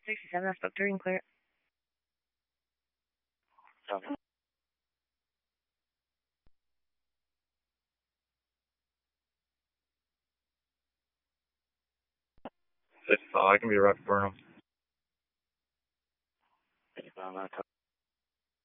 67, I spoke to her and clear. Copy. 55, I can be right for Burnham. 55,